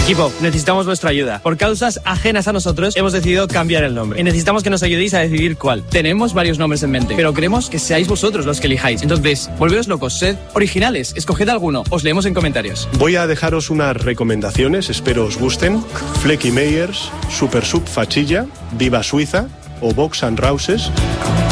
Equipo, necesitamos vuestra ayuda. Por causas ajenas a nosotros, hemos decidido cambiar el nombre. Y necesitamos que nos ayudéis a decidir cuál. Tenemos varios nombres en mente, pero queremos que seáis vosotros los que elijáis. Entonces, volveos locos, sed originales, escoged alguno. Os leemos en comentarios. Voy a dejaros unas recomendaciones, espero os gusten. Flecky Meyers, Super Sub Fachilla, Viva Suiza o Box and Rouses.